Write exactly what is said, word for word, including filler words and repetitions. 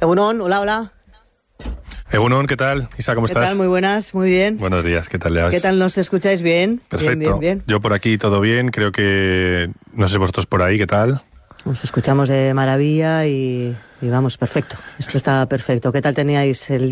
Egunon, hola, hola. Egunon, ¿qué tal? Isa, ¿cómo ¿Qué estás? tal? Muy buenas, muy bien. Buenos días, ¿qué tal? ¿Qué tal nos escucháis? Bien. Perfecto. Bien, bien, bien. Yo por aquí todo bien, creo que... No sé vosotros por ahí, ¿qué tal? Nos escuchamos de maravilla y, y vamos, perfecto. Esto está perfecto. ¿Qué tal teníais el